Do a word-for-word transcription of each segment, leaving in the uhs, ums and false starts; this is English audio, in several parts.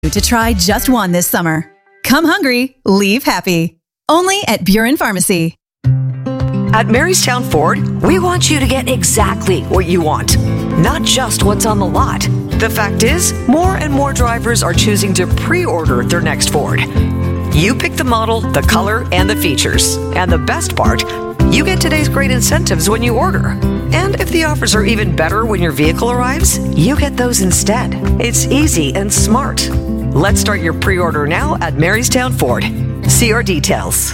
To try just one this summer. Come hungry, leave happy. Only at Buren Pharmacy. At Marystown Ford, we want you to get exactly what you want, not just what's on the lot. The fact is, more and more drivers are choosing to pre-order their next Ford. You pick the model, the color, and the features. And the best part, you get today's great incentives when you order. And if the offers are even better when your vehicle arrives, you get those instead. It's easy and smart. Let's start your pre-order now at Marystown Ford. See our details.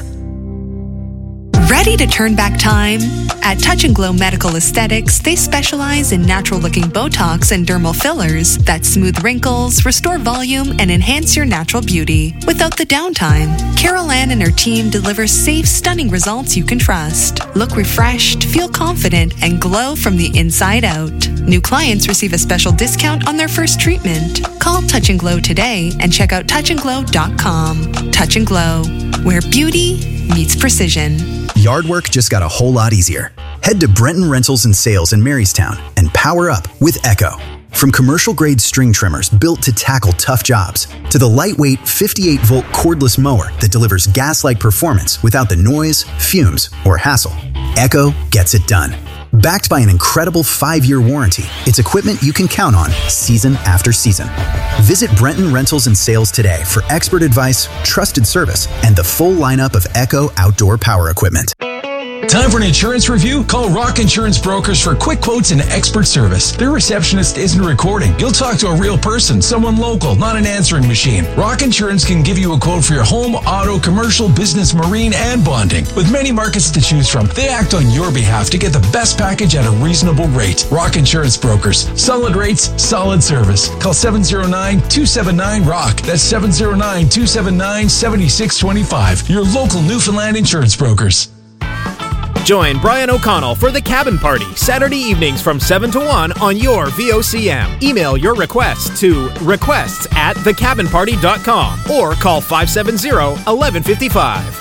Ready to turn back time? At Touch and Glow Medical Aesthetics, they specialize in natural-looking Botox and dermal fillers that smooth wrinkles, restore volume, and enhance your natural beauty without the downtime. Carol Ann and her team deliver safe, stunning results you can trust. Look refreshed, feel confident, and glow from the inside out. New clients receive a special discount on their first treatment. Call Touch and Glow today and check out touch and glow dot com. Touch and Glow, where beauty meets precision. Yard work just got a whole lot easier. Head to Brenton Rentals and Sales in Marystown and power up with Echo. From commercial-grade string trimmers built to tackle tough jobs, to the lightweight fifty-eight volt cordless mower that delivers gas-like performance without the noise, fumes, or hassle, Echo gets it done. Backed by an incredible five-year warranty, it's equipment you can count on season after season. Visit Brenton Rentals and Sales today for expert advice, trusted service, and the full lineup of Echo outdoor power equipment. Time for an insurance review? Call Rock Insurance Brokers for quick quotes and expert service. Their receptionist isn't recording. You'll talk to a real person, someone local, not an answering machine. Rock Insurance can give you a quote for your home, auto, commercial, business, marine, and bonding. With many markets to choose from, they act on your behalf to get the best package at a reasonable rate. Rock Insurance Brokers. Solid rates, solid service. Call seven oh nine, two seven nine, R O C K. That's seven oh nine, two seven nine, seven six two five. Your local Newfoundland insurance brokers. Join Brian O'Connell for The Cabin Party, Saturday evenings from seven to one on your V O C M. Email your requests to requests at the cabin party dot com or call five seven zero, one one five five.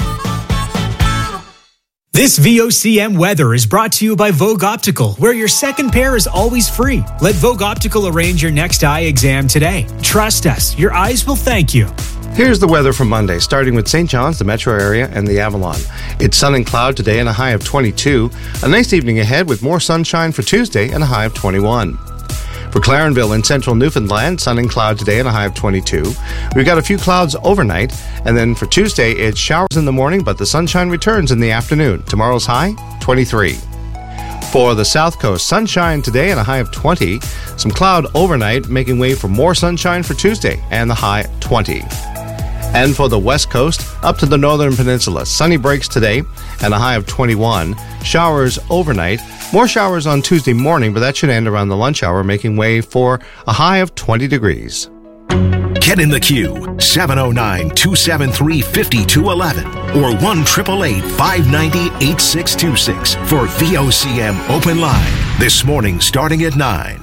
This V O C M weather is brought to you by Vogue Optical, where your second pair is always free. Let Vogue Optical arrange your next eye exam today. Trust us, your eyes will thank you. Here's the weather for Monday, starting with Saint John's, the metro area, and the Avalon. It's sun and cloud today and a high of twenty-two. A nice evening ahead with more sunshine for Tuesday and a high of twenty-one. For Clarenville in central Newfoundland, sun and cloud today and a high of twenty-two. We've got a few clouds overnight, and then for Tuesday, it's showers in the morning, but the sunshine returns in the afternoon. Tomorrow's high, twenty-three. For the South Coast, sunshine today and a high of twenty. Some cloud overnight, making way for more sunshine for Tuesday and the high twenty. And for the West Coast, up to the Northern Peninsula, sunny breaks today and a high of twenty-one. Showers overnight. More showers on Tuesday morning, but that should end around the lunch hour, making way for a high of twenty degrees. Get in the queue, seven oh nine, two seven three, five two one one or one eight eight eight, five nine zero, eight six two six for V O C M Open Line. This morning starting at nine.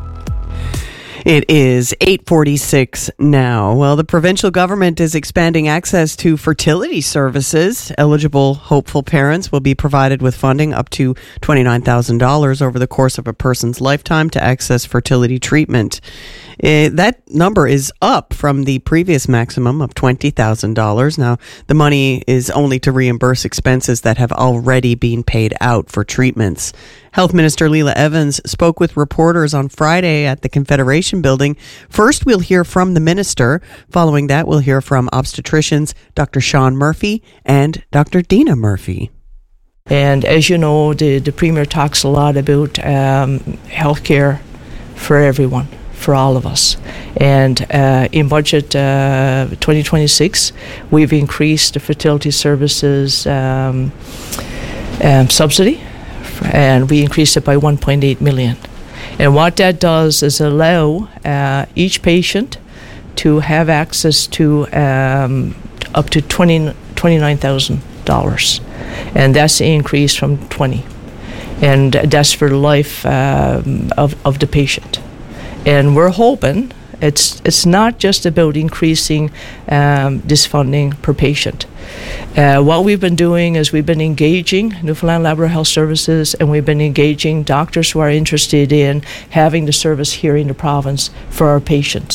It is eight forty-six now. Well, the provincial government is expanding access to fertility services. Eligible hopeful parents will be provided with funding up to twenty-nine thousand dollars over the course of a person's lifetime to access fertility treatment. Uh, that number is up from the previous maximum of twenty thousand dollars. Now, the money is only to reimburse expenses that have already been paid out for treatments. Health Minister Leela Evans spoke with reporters on Friday at the Confederation Building. First, we'll hear from the minister. Following that, we'll hear from obstetricians Doctor Sean Murphy and Doctor Dina Murphy. And as you know, the, the Premier talks a lot about um, health care for everyone, for all of us. And uh, in budget uh, twenty twenty-six, we've increased the fertility services um, um, subsidy, and we increased it by one point eight million. And what that does is allow uh, each patient to have access to um, up to twenty-nine thousand dollars. And that's an increase from twenty. And that's for the life um, of, of the patient. And we're hoping it's it's not just about increasing um, this funding per patient. Uh, what we've been doing is we've been engaging Newfoundland Labrador Health Services, and we've been engaging doctors who are interested in having the service here in the province for our patients.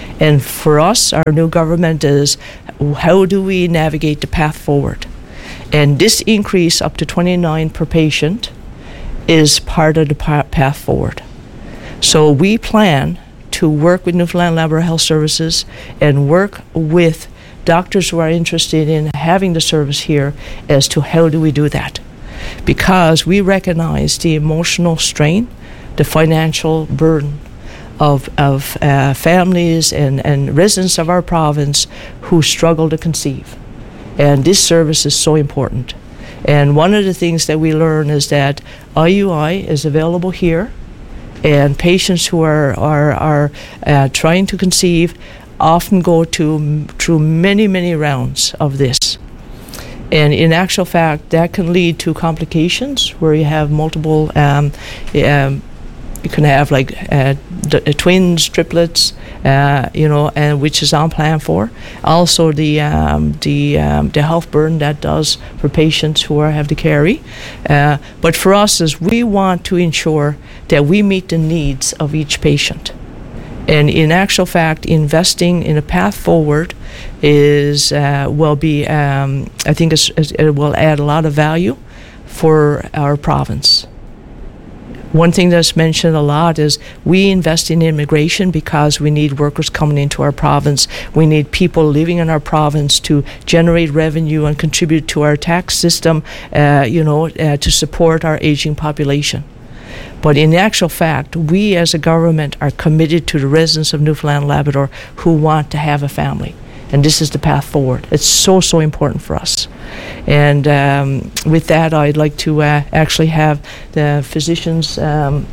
And for us, our new government is, how do we navigate the path forward? And this increase up to twenty-nine per patient is part of the path forward. So we plan to work with Newfoundland Labrador Health Services and work with doctors who are interested in having the service here as to how do we do that. Because we recognize the emotional strain, the financial burden of, of uh, families and, and residents of our province who struggle to conceive. And this service is so important. And one of the things that we learn is that I U I is available here, and patients who are, are, are uh, trying to conceive often go to, through many, many rounds of this. And in actual fact, that can lead to complications where you have multiple, um, um, you can have like uh, d- twins, triplets, uh, you know, and which is on plan for. Also, the um, the um, the health burden that does for patients who are have to carry. Uh, but for us, is we want to ensure that we meet the needs of each patient. And in actual fact, investing in a path forward is uh, will be, um, I think, it's, it will add a lot of value for our province. One thing that's mentioned a lot is we invest in immigration because we need workers coming into our province. We need people living in our province to generate revenue and contribute to our tax system, uh, you know, uh, to support our aging population. But in actual fact, we as a government are committed to the residents of Newfoundland and Labrador who want to have a family. And this is the path forward. It's so, so important for us. And um, with that, I'd like to uh, actually have the physicians um,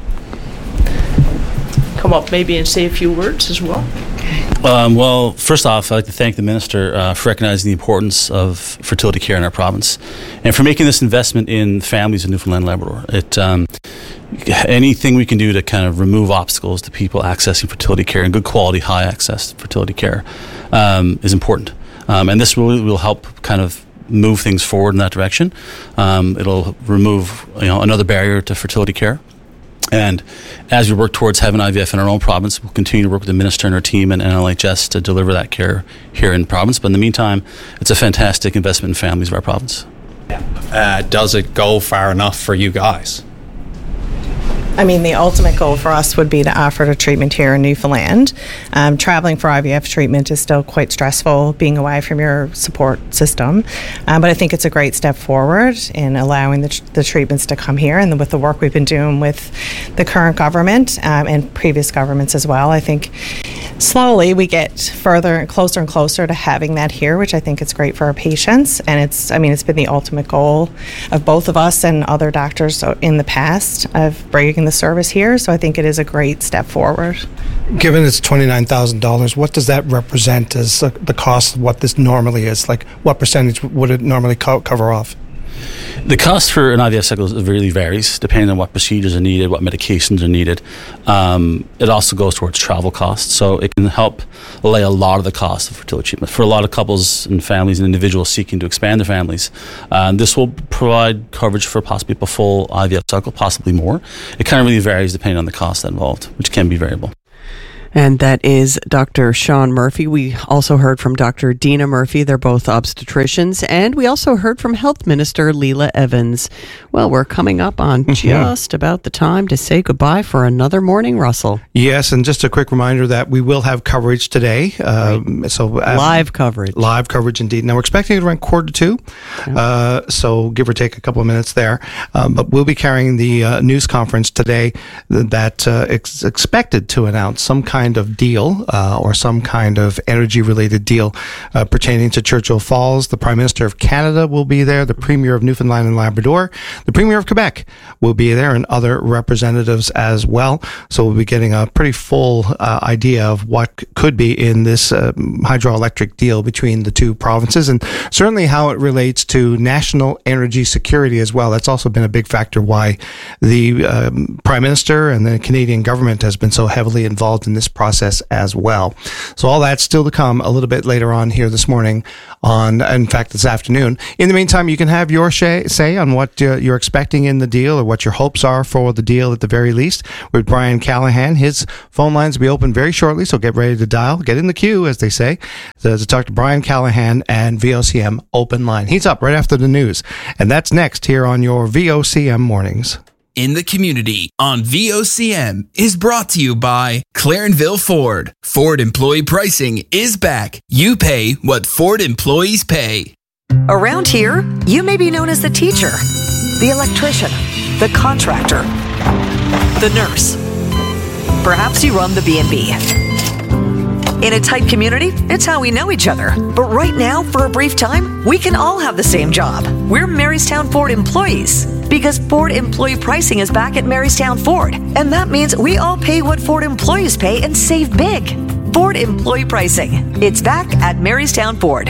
come up maybe and say a few words as well. Um, well, first off, I'd like to thank the Minister uh, for recognizing the importance of fertility care in our province and for making this investment in families in Newfoundland and Labrador. It, um, anything we can do to kind of remove obstacles to people accessing fertility care and good quality, high access fertility care um, is important. Um, and this will, will help kind of move things forward in that direction. Um, it'll remove, you know, another barrier to fertility care. And as we work towards having I V F in our own province, we'll continue to work with the Minister and our team and N L H S to deliver that care here in the province. But in the meantime, it's a fantastic investment in families of our province. Uh, does it go far enough for you guys? I mean, the ultimate goal for us would be to offer the treatment here in Newfoundland. Um, traveling for I V F treatment is still quite stressful, being away from your support system. Um, but I think it's a great step forward in allowing the, tr- the treatments to come here. And with the work we've been doing with the current government um, and previous governments as well, I think slowly we get further and closer and closer to having that here, which I think is great for our patients. And it's, I mean, it's been the ultimate goal of both of us and other doctors in the past of bringing the service here, so I think it is a great step forward. Given it's twenty-nine thousand dollars, what does that represent as uh, the cost of what this normally is? Like, what percentage would it normally co- cover off? The cost for an I V F cycle really varies depending on what procedures are needed, what medications are needed. Um, it also goes towards travel costs, so it can help lay a lot of the cost of fertility treatment. For a lot of couples and families and individuals seeking to expand their families, um, this will provide coverage for possibly a full I V F cycle, possibly more. It kind of really varies depending on the cost involved, which can be variable. And that is Doctor Sean Murphy. We also heard from Doctor Dina Murphy. They're both obstetricians. And we also heard from Health Minister Leela Evans. Well, we're coming up on mm-hmm. just about the time to say goodbye for another morning, Russell. Yes, and just a quick reminder that we will have coverage today. Um, so uh, Live coverage. Live coverage, indeed. Now, we're expecting it around quarter to two, yeah. uh, so give or take a couple of minutes there. Um, but we'll be carrying the uh, news conference today that uh, is expected to announce some kind of deal uh, or some kind of energy-related deal uh, pertaining to Churchill Falls. The Prime Minister of Canada will be there. The Premier of Newfoundland and Labrador. The Premier of Quebec will be there, and other representatives as well. So we'll be getting a pretty full uh, idea of what could be in this uh, hydroelectric deal between the two provinces, and certainly how it relates to national energy security as well. That's also been a big factor why the um, Prime Minister and the Canadian government has been so heavily involved in this process as well. So all that's still to come a little bit later on here this morning on, in fact, this afternoon. In the meantime, you can have your say on what uh, you're expecting in the deal or what your hopes are for the deal at the very least with Brian Callahan. His phone lines will be open very shortly, so get ready to dial. Get in the queue, as they say, to, to talk to Brian Callahan and V O C M Open Line. He's up right after the news, and that's next here on your V O C M Mornings. In the Community on V O C M is brought to you by Clarenville Ford. Ford employee pricing is back. You pay what Ford employees pay. Around here, you may be known as the teacher, the electrician, the contractor, the nurse. Perhaps you run the B and B. In a tight community, it's how we know each other. But right now, for a brief time, we can all have the same job. We're Marystown Ford employees. Because Ford employee pricing is back at Marystown Ford. And that means we all pay what Ford employees pay and save big. Ford employee pricing. It's back at Marystown Ford.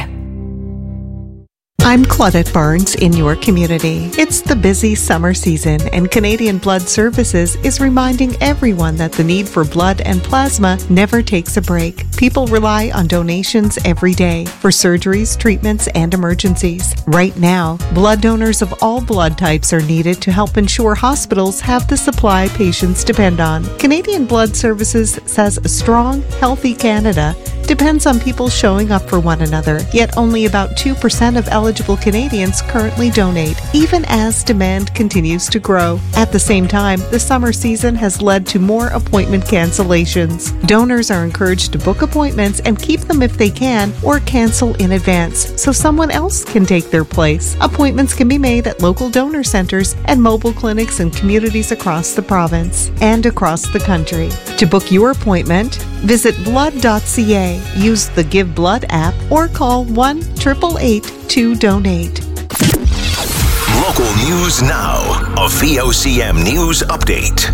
I'm Claudette Barnes in your community. It's the busy summer season, and Canadian Blood Services is reminding everyone that the need for blood and plasma never takes a break. People rely on donations every day for surgeries, treatments, and emergencies. Right now, blood donors of all blood types are needed to help ensure hospitals have the supply patients depend on. Canadian Blood Services says a strong, healthy Canada depends on people showing up for one another, yet only about two percent of eligible Canadians currently donate, even as demand continues to grow. At the same time, the summer season has led to more appointment cancellations. Donors are encouraged to book appointments and keep them if they can, or cancel in advance so someone else can take their place. Appointments can be made at local donor centers and mobile clinics in communities across the province and across the country. To book your appointment, visit blood dot c a, use the Give Blood app, or call one eight eight eight two donate. Local news now. A V O C M News Update.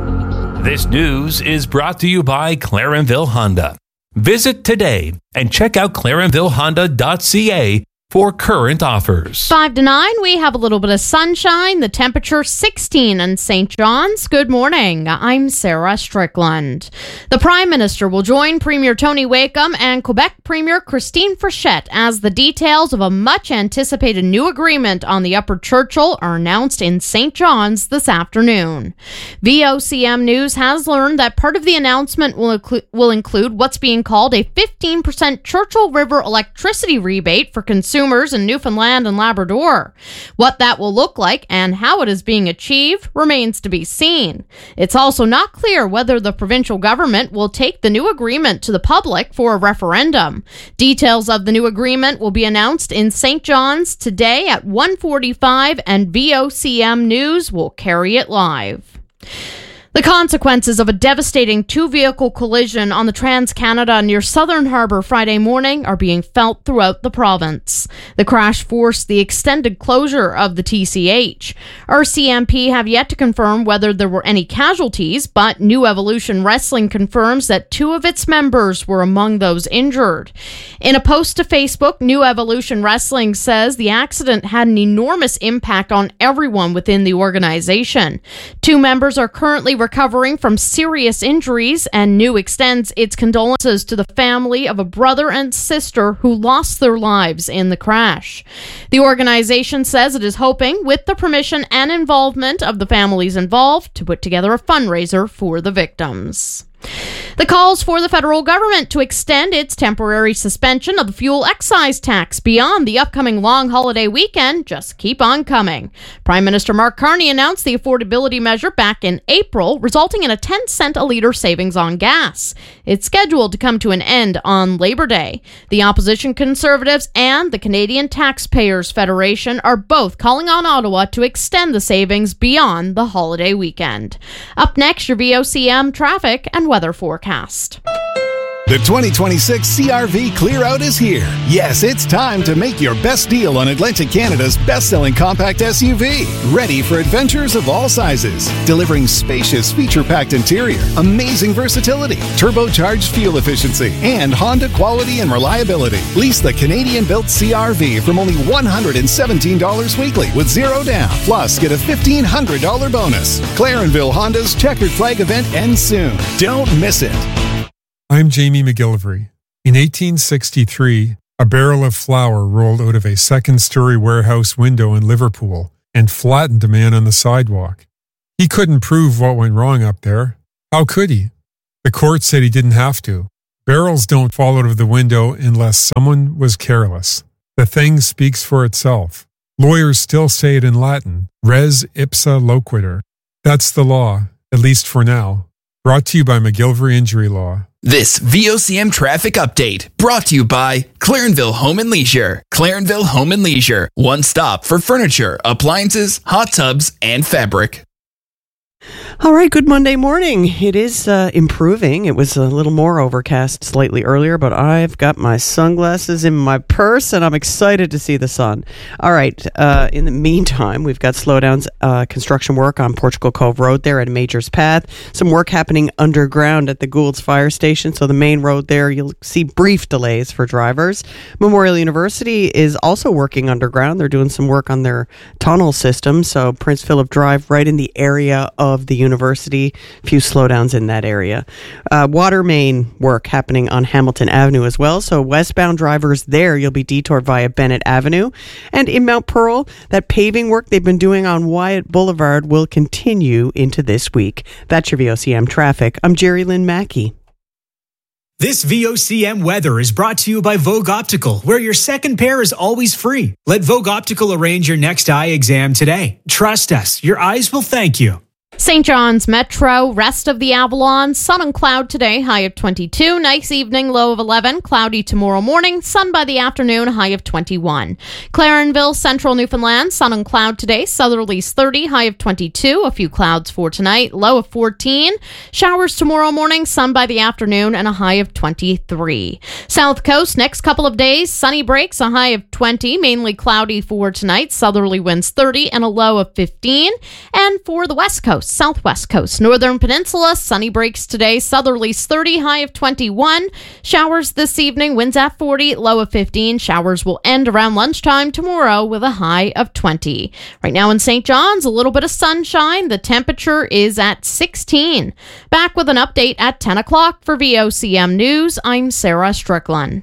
This news is brought to you by Clarenville Honda. Visit today and check out clarenville honda dot c a for current offers. Five to nine, we have a little bit of sunshine. The temperature sixteen in Saint John's. Good morning. I'm Sarah Strickland. The Prime Minister will join Premier Tony Wakeham and Quebec Premier Christine Frechette as the details of a much-anticipated new agreement on the Upper Churchill are announced in Saint John's this afternoon. V O C M News has learned that part of the announcement will, inclu- will include what's being called a fifteen percent Churchill River electricity rebate for consumers in Newfoundland and Labrador. What that will look like and how it is being achieved remains to be seen. It's also not clear whether the provincial government will take the new agreement to the public for a referendum. Details of the new agreement will be announced in Saint John's today at one forty-five, and V O C M News will carry it live. The consequences of a devastating two-vehicle collision on the Trans-Canada near Southern Harbour Friday morning are being felt throughout the province. The crash forced the extended closure of the T C H. R C M P have yet to confirm whether there were any casualties, but New Evolution Wrestling confirms that two of its members were among those injured. In a post to Facebook, New Evolution Wrestling says the accident had an enormous impact on everyone within the organization. Two members are currently recovering from serious injuries, and New extends its condolences to the family of a brother and sister who lost their lives in the crash. The organization says it is hoping, with the permission and involvement of the families involved, to put together a fundraiser for the victims. The calls for the federal government to extend its temporary suspension of the fuel excise tax beyond the upcoming long holiday weekend just keep on coming. Prime Minister Mark Carney announced the affordability measure back in April, resulting in a ten cent a litre savings on gas. It's scheduled to come to an end on Labor Day. The opposition Conservatives and the Canadian Taxpayers Federation are both calling on Ottawa to extend the savings beyond the holiday weekend. Up next, your V O C M traffic and weather forecast. The twenty twenty-six C R V Clear Out is here. Yes, it's time to make your best deal on Atlantic Canada's best-selling compact S U V. Ready for adventures of all sizes. Delivering spacious, feature-packed interior, amazing versatility, turbocharged fuel efficiency, and Honda quality and reliability. Lease the Canadian-built C R V from only one hundred seventeen dollars weekly with zero down. Plus, get a fifteen hundred dollars bonus. Clarenville Honda's Checkered Flag event ends soon. Don't miss it. I'm Jamie McGillivray. In eighteen sixty-three, a barrel of flour rolled out of a second-story warehouse window in Liverpool and flattened a man on the sidewalk. He couldn't prove what went wrong up there. How could he? The court said he didn't have to. Barrels don't fall out of the window unless someone was careless. The thing speaks for itself. Lawyers still say it in Latin, res ipsa loquitur. That's the law, at least for now. Brought to you by McGillivray Injury Law. This V O C M traffic update brought to you by Clarenville Home and Leisure. Clarenville Home and Leisure. One stop for furniture, appliances, hot tubs, and fabric. All right, good Monday morning. It is uh, improving. It was a little more overcast slightly earlier, but I've got my sunglasses in my purse, and I'm excited to see the sun. All right, uh, in the meantime, we've got slowdowns, uh, construction work on Portugal Cove Road there at Major's Path. Some work happening underground at the Gould's Fire Station, so the main road there, you'll see brief delays for drivers. Memorial University is also working underground. They're doing some work on their tunnel system, so Prince Philip Drive right in the area of of the university, a few slowdowns in that area. Uh, water main work happening on Hamilton Avenue as well, so westbound drivers there, you'll be detoured via Bennett Avenue. And in Mount Pearl, that paving work they've been doing on Wyatt Boulevard will continue into this week. That's your V O C M traffic. I'm Jerry Lynn Mackey. This V O C M weather is brought to you by Vogue Optical, where your second pair is always free. Let Vogue Optical arrange your next eye exam today. Trust us, your eyes will thank you. Saint John's Metro, rest of the Avalon, sun and cloud today, high of twenty-two. Nice evening, low of eleven. Cloudy tomorrow morning, sun by the afternoon, high of twenty-one. Clarenville, central Newfoundland, sun and cloud today, southerlies thirty, high of twenty-two. A few clouds for tonight, low of fourteen. Showers tomorrow morning, sun by the afternoon, and a high of twenty-three. South Coast, next couple of days, sunny breaks, a high of twenty, mainly cloudy for tonight, southerly winds thirty, and a low of fifteen. And for the West Coast, Southwest Coast, Northern Peninsula, sunny breaks today, southerlies thirty, high of twenty-one. Showers this evening, winds at forty, low of fifteen. Showers will end around lunchtime tomorrow with a high of twenty. Right now in Saint John's, a little bit of sunshine. The temperature is at sixteen. Back with an update at ten o'clock for V O C M News. I'm Sarah Strickland.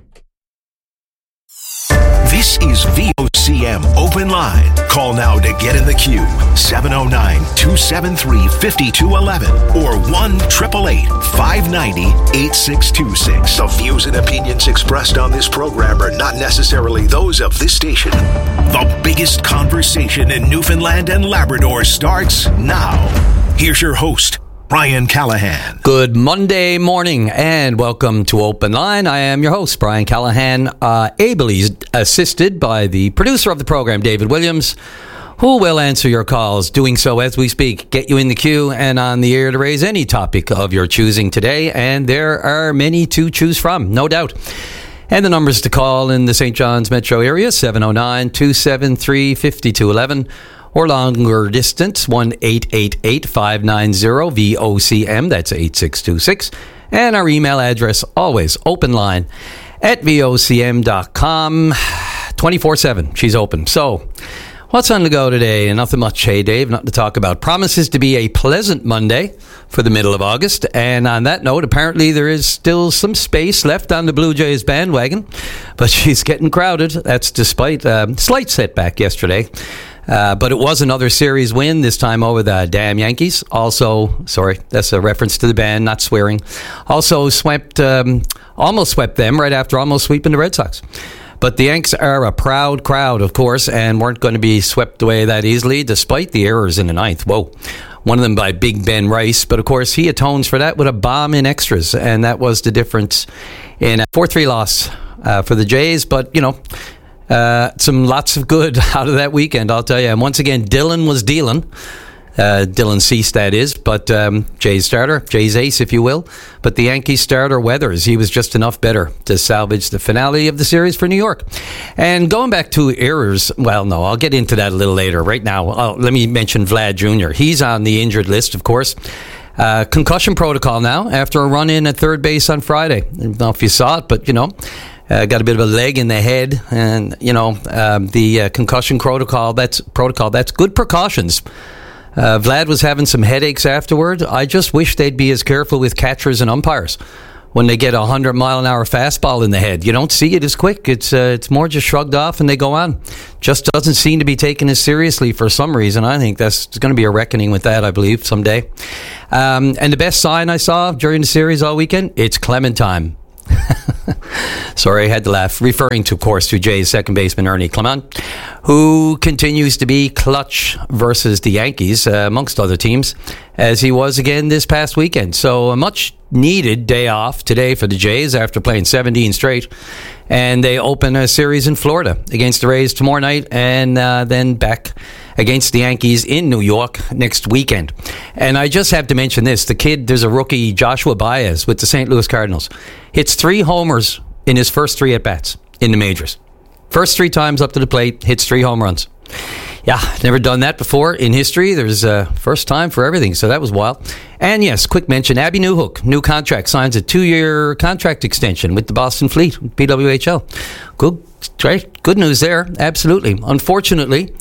This is V O C M Open Line. Call now to get in the queue. seven oh nine, two seven three, five two one one or one eight eight eight, five nine zero, eight six two six. The views and opinions expressed on this program are not necessarily those of this station. The biggest conversation in Newfoundland and Labrador starts now. Here's your host, Brian Callahan. Good Monday morning and welcome to Open Line. I am your host, Brian Callahan, uh, ably assisted by the producer of the program, David Williams, who will answer your calls, doing so as we speak, get you in the queue and on the air to raise any topic of your choosing today. And there are many to choose from, no doubt. And the numbers to call in the Saint John's metro area, seven oh nine, two seven three, five two one one. Or longer distance, one eight eight eight, five nine zero, V O C M, that's eight six two six. And our email address, always openline at V O C M dot com, twenty-four seven, she's open. So, what's on the go today? Nothing much, hey Dave, nothing to talk about. Promises to be a pleasant Monday for the middle of August. And on that note, apparently there is still some space left on the Blue Jays bandwagon, but she's getting crowded. That's despite a slight setback yesterday. Uh, but it was another series win, this time over the damn Yankees. Also, sorry, that's a reference to the band, not swearing. Also swept, um, almost swept them right after almost sweeping the Red Sox. But the Yanks are a proud crowd, of course, and weren't going to be swept away that easily, despite the errors in the ninth. Whoa. One of them by Big Ben Rice, but of course he atones for that with a bomb in extras, and that was the difference in a four three loss uh, for the Jays. But, you know, Uh, some lots of good out of that weekend, I'll tell you. And once again, Dylan was dealing. Uh, Dylan Cease, that is. But um, Jay's starter, Jay's ace, if you will. But the Yankees starter, Weathers, he was just enough better to salvage the finale of the series for New York. And going back to errors, well, no, I'll get into that a little later. Right now, I'll, let me mention Vlad Junior He's on the injured list, of course. Uh, concussion protocol now after a run-in at third base on Friday. I don't know if you saw it, but, you know... Uh, got a bit of a leg in the head, and you know um, the uh, concussion protocol. That's protocol. That's good precautions. Uh, Vlad was having some headaches afterward. I just wish they'd be as careful with catchers and umpires when they get a hundred mile an hour fastball in the head. You don't see it as quick. It's uh, it's more just shrugged off and they go on. Just doesn't seem to be taken as seriously for some reason. I think that's going to be a reckoning with that, I believe, someday. Um, and the best sign I saw during the series all weekend, it's Clementine. Sorry, I had to laugh. Referring to, of course, to Jays second baseman Ernie Clement, who continues to be clutch versus the Yankees, uh, amongst other teams, as he was again this past weekend. So a much needed day off today for the Jays after playing seventeen straight. And they open a series in Florida against the Rays tomorrow night, and uh, then back against the Yankees in New York next weekend. And I just have to mention this. The kid, there's a rookie, Joshua Baez, with the Saint Louis Cardinals. Hits three homers in his first three at-bats in the majors. First three times up to the plate, hits three home runs. Yeah, never done that before in history. There's a first time for everything, so that was wild. And yes, quick mention, Abby Newhook, new contract, signs a two-year contract extension with the Boston Fleet, P W H L. Good, great, good news there, absolutely. Unfortunately,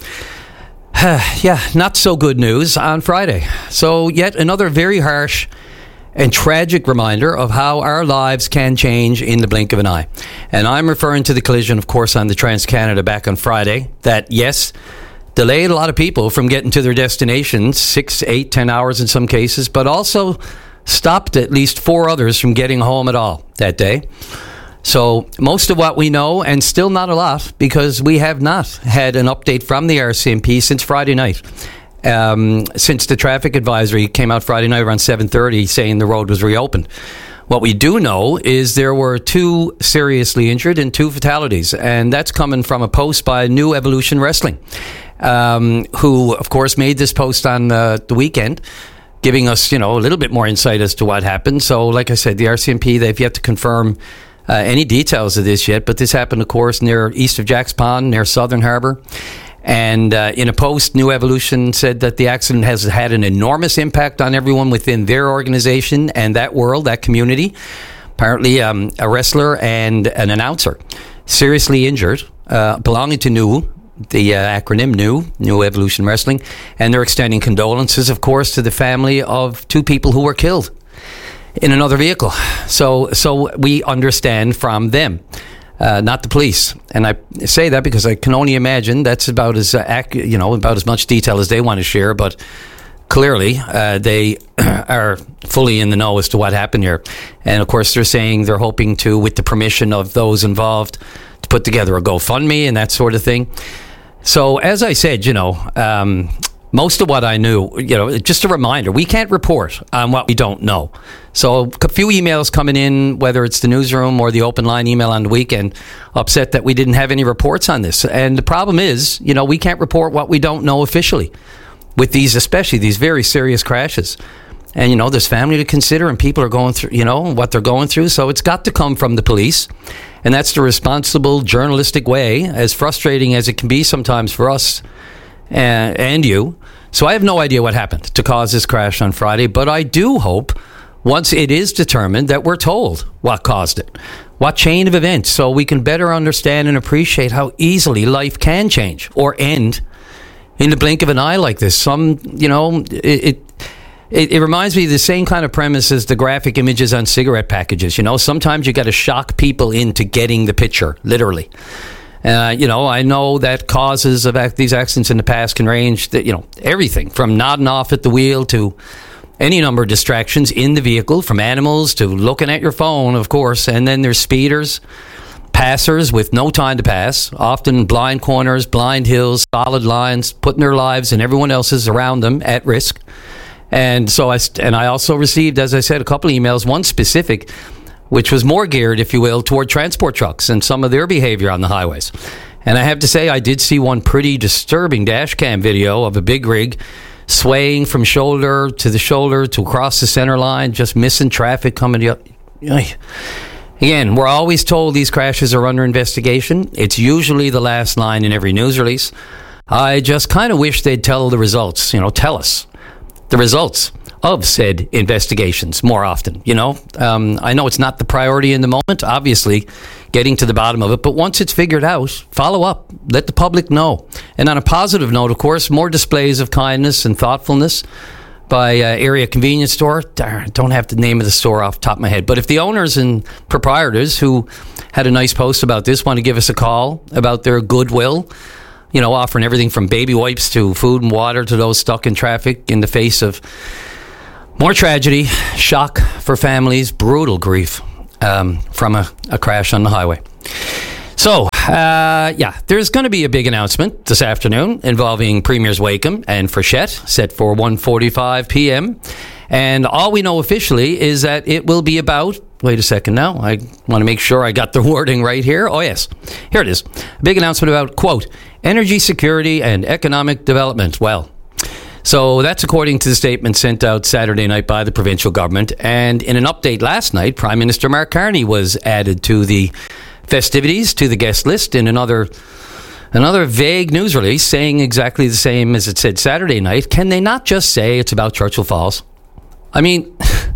yeah, not so good news on Friday. So yet another very harsh and tragic reminder of how our lives can change in the blink of an eye. And I'm referring to the collision, of course, on the Trans-Canada back on Friday that, yes, delayed a lot of people from getting to their destinations, six, eight, ten hours in some cases, but also stopped at least four others from getting home at all that day. So most of what we know, and still not a lot, because we have not had an update from the R C M P since Friday night. Um, since the traffic advisory came out Friday night around seven thirty saying the road was reopened. What we do know is there were two seriously injured and two fatalities, and that's coming from a post by New Evolution Wrestling, um, who, of course, made this post on uh, the weekend, giving us, you know, a little bit more insight as to what happened. So, like I said, the R C M P, they've yet to confirm uh, any details of this yet, but this happened, of course, near east of Jack's Pond, near Southern Harbour. And uh, in a post, New Evolution said that the accident has had an enormous impact on everyone within their organization and that world, that community. Apparently, um, a wrestler and an announcer seriously injured, uh, belonging to New, the uh, acronym New, New Evolution Wrestling. And they're extending condolences, of course, to the family of two people who were killed in another vehicle. So, so we understand from them. Uh, not the police, and I say that because I can only imagine that's about as uh, ac- you know about as much detail as they want to share. But clearly, uh, they are fully in the know as to what happened here, and of course, they're saying they're hoping to, with the permission of those involved, to put together a GoFundMe and that sort of thing. So, as I said, you know. Um, Most of what I knew, you know, just a reminder, we can't report on what we don't know. So a few emails coming in, whether it's the newsroom or the open line email on the weekend, upset that we didn't have any reports on this. And the problem is, you know, we can't report what we don't know officially with these, especially these very serious crashes. And, you know, there's family to consider and people are going through, you know, what they're going through. So it's got to come from the police. And that's the responsible journalistic way, as frustrating as it can be sometimes for us and, and you. So I have no idea what happened to cause this crash on Friday, but I do hope once it is determined that we're told what caused it, what chain of events, so we can better understand and appreciate how easily life can change or end in the blink of an eye like this. Some, you know, it, it, it reminds me of the same kind of premise as the graphic images on cigarette packages. You know, sometimes you got to shock people into getting the picture, literally. Uh, you know, I know that causes of ac- these accidents in the past can range, that, you know, everything from nodding off at the wheel to any number of distractions in the vehicle, from animals to looking at your phone, of course. And then there's speeders, passers with no time to pass, often blind corners, blind hills, solid lines, putting their lives and everyone else's around them at risk. And so I, and I also received, as I said, a couple of emails, one specific, which was more geared, if you will, toward transport trucks and some of their behavior on the highways. And I have to say, I did see one pretty disturbing dash cam video of a big rig swaying from shoulder to the shoulder to across the center line, just missing traffic coming up. Again, we're always told these crashes are under investigation. It's usually the last line in every news release. I just kind of wish they'd tell the results, you know, tell us the results of said investigations more often, you know. Um, I know it's not the priority in the moment, obviously, getting to the bottom of it, but once it's figured out, follow up, let the public know. And on a positive note, of course, more displays of kindness and thoughtfulness by uh, area convenience store. Darn, I don't have the name of the store off the top of my head. But if the owners and proprietors who had a nice post about this want to give us a call about their goodwill, you know, offering everything from baby wipes to food and water to those stuck in traffic in the face of more tragedy, shock for families, brutal grief um, from a, a crash on the highway. So, uh, yeah, there's going to be a big announcement this afternoon involving Premiers Wakeham and Frechette, set for one forty-five p.m. And all we know officially is that it will be about, wait a second now, I want to make sure I got the wording right here. Oh, yes, here it is. A big announcement about, quote, energy security and economic development. Well, so that's according to the statement sent out Saturday night by the provincial government. And in an update last night, Prime Minister Mark Carney was added to the festivities, to the guest list in another another vague news release saying exactly the same as it said Saturday night. Can they not just say it's about Churchill Falls? I mean,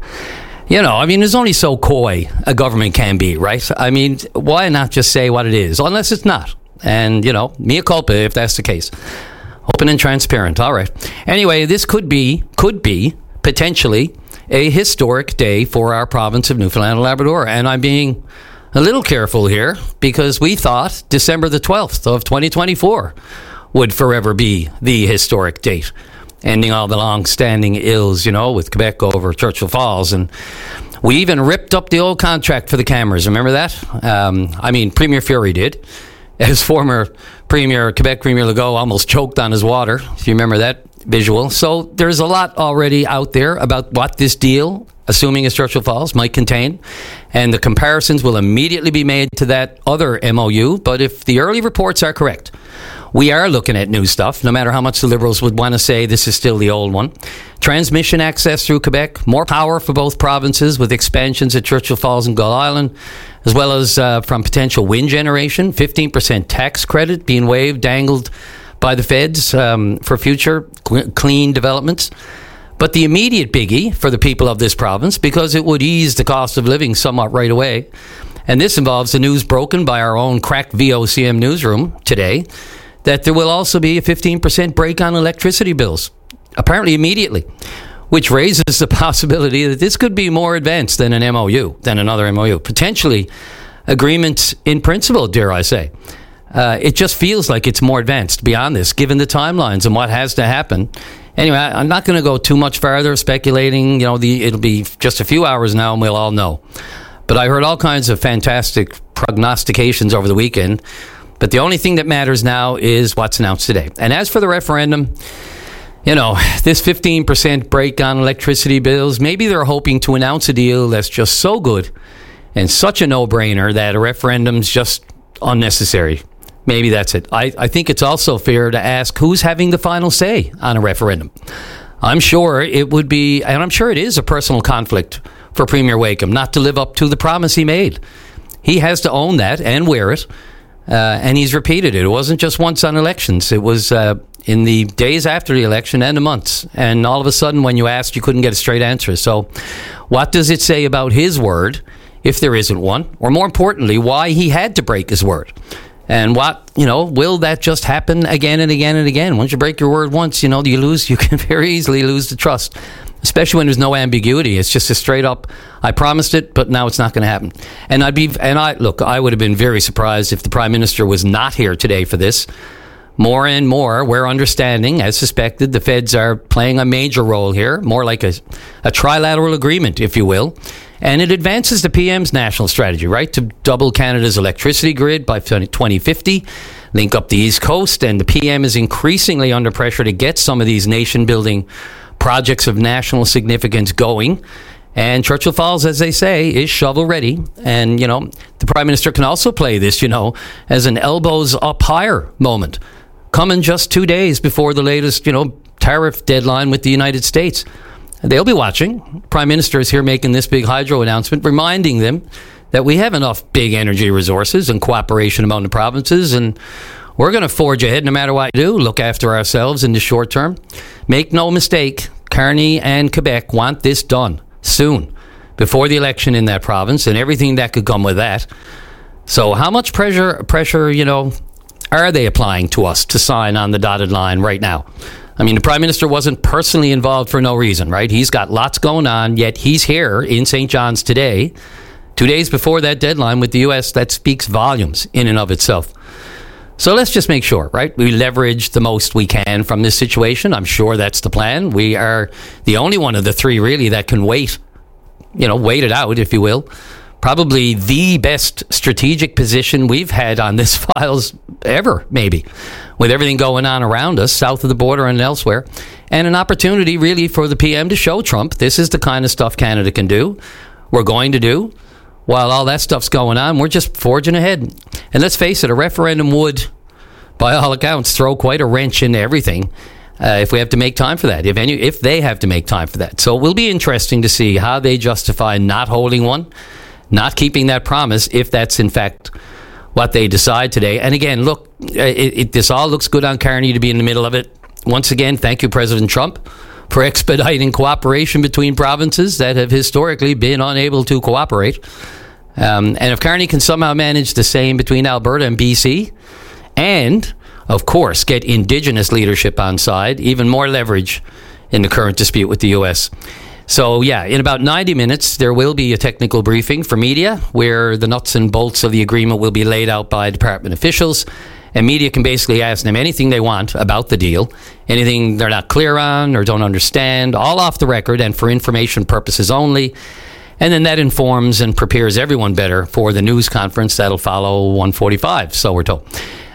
you know, I mean, there's only so coy a government can be, right? I mean, why not just say what it is, unless it's not? And, you know, mea culpa if that's the case. Open and transparent, all right. Anyway, this could be, could be, potentially, a historic day for our province of Newfoundland and Labrador. And I'm being a little careful here because we thought December the twelfth of twenty twenty-four would forever be the historic date, ending all the long-standing ills, you know, with Quebec over Churchill Falls. And we even ripped up the old contract for the cameras. Remember that? Um, I mean, Premier Fury did. As former Premier, Quebec Premier Legault almost choked on his water, if you remember that visual. So there's a lot already out there about what this deal, assuming it's Churchill Falls, might contain. And the comparisons will immediately be made to that other M O U. But if the early reports are correct, we are looking at new stuff, no matter how much the Liberals would want to say this is still the old one. Transmission access through Quebec, more power for both provinces with expansions at Churchill Falls and Gull Island, as well as uh, from potential wind generation, fifteen percent tax credit being waived, dangled by the feds um, for future cl- clean developments. But the immediate biggie for the people of this province, because it would ease the cost of living somewhat right away, and this involves the news broken by our own crack V O C M newsroom today, that there will also be a fifteen percent break on electricity bills, apparently immediately, which raises the possibility that this could be more advanced than an M O U, than another M O U. Potentially agreements in principle, dare I say. Uh, it just feels like it's more advanced beyond this, given the timelines and what has to happen. Anyway, I, I'm not going to go too much further speculating. You know, the, it'll be just a few hours now and we'll all know. But I heard all kinds of fantastic prognostications over the weekend. But the only thing that matters now is what's announced today. And as for the referendum, you know, this fifteen percent break on electricity bills, maybe they're hoping to announce a deal that's just so good and such a no-brainer that a referendum's just unnecessary. Maybe that's it. I, I think it's also fair to ask who's having the final say on a referendum. I'm sure it would be, and I'm sure it is a personal conflict for Premier Wakeham not to live up to the promise he made. He has to own that and wear it. Uh, and he's repeated it. It wasn't just once on elections. It was uh, in the days after the election and the months. And all of a sudden, when you asked, you couldn't get a straight answer. So what does it say about his word, if there isn't one? Or more importantly, why he had to break his word? And what, you know, will that just happen again and again and again? Once you break your word once, you know, you lose, you can very easily lose the trust. Especially when there's no ambiguity. It's just a straight up, I promised it, but now it's not going to happen. And I'd be, and I, look, I would have been very surprised if the Prime Minister was not here today for this. More and more, we're understanding, as suspected, the feds are playing a major role here, more like a, a trilateral agreement, if you will. And it advances the P M's national strategy, right, to double Canada's electricity grid by twenty fifty, link up the East Coast, and the P M is increasingly under pressure to get some of these nation-building projects of national significance going. And Churchill Falls, as they say, is shovel ready. And, you know, the Prime Minister can also play this, you know, as an elbows up higher moment, coming just two days before the latest, you know, tariff deadline with the United States. They'll be watching. Prime Minister is here making this big hydro announcement, reminding them that we have enough big energy resources and cooperation among the provinces, and we're going to forge ahead no matter what we do, look after ourselves in the short term. Make no mistake, Carney and Quebec want this done soon, before the election in that province and everything that could come with that. So how much pressure, pressure, you know, are they applying to us to sign on the dotted line right now? I mean, the Prime Minister wasn't personally involved for no reason, right? He's got lots going on, yet he's here in Saint John's today, two days before that deadline with the U S. That speaks volumes in and of itself. So let's just make sure, right? We leverage the most we can from this situation. I'm sure that's the plan. We are the only one of the three, really, that can wait, you know, wait it out, if you will. Probably the best strategic position we've had on this files ever, maybe, with everything going on around us, south of the border and elsewhere, and an opportunity really for the P M to show Trump this is the kind of stuff Canada can do, we're going to do. While all that stuff's going on, we're just forging ahead. And let's face it, a referendum would, by all accounts, throw quite a wrench into everything uh, if we have to make time for that, if any, if they have to make time for that. So it will be interesting to see how they justify not holding one, not keeping that promise, if that's in fact what they decide today. And again, look, it, it, this all looks good on Carney to be in the middle of it. Once again, thank you, President Trump, for expediting cooperation between provinces that have historically been unable to cooperate. Um, and if Carney can somehow manage the same between Alberta and B C, and, of course, get Indigenous leadership on side, even more leverage in the current dispute with the U S. So, yeah, in about ninety minutes, there will be a technical briefing for media where the nuts and bolts of the agreement will be laid out by department officials. And media can basically ask them anything they want about the deal, anything they're not clear on or don't understand, all off the record and for information purposes only. And then that informs and prepares everyone better for the news conference that'll follow one forty-five, so we're told.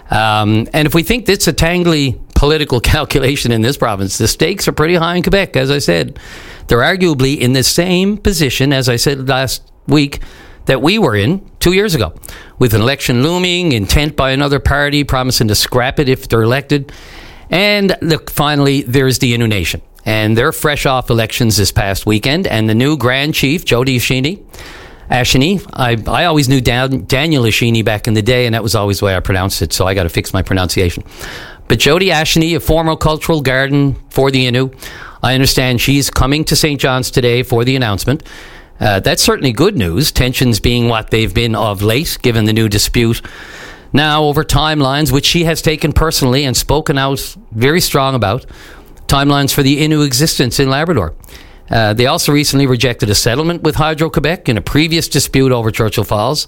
Um, and if we think it's a tangly political calculation in this province, the stakes are pretty high in Quebec, as I said. They're arguably in the same position, as I said last week, that we were in two years ago, with an election looming, intent by another party promising to scrap it if they're elected. And look, finally, there's the Innu Nation. And they're fresh off elections this past weekend, and the new Grand Chief, Jody Ashini, Ashini, I, I always knew Dan, Daniel Ashini back in the day, and that was always the way I pronounced it, so I got to fix my pronunciation. But Jody Ashini, a former cultural garden for the Innu, I understand she's coming to Saint John's today for the announcement. Uh, that's certainly good news, tensions being what they've been of late, given the new dispute now over timelines, which she has taken personally and spoken out very strong about, timelines for the Innu existence in Labrador. Uh, they also recently rejected a settlement with Hydro-Quebec in a previous dispute over Churchill Falls,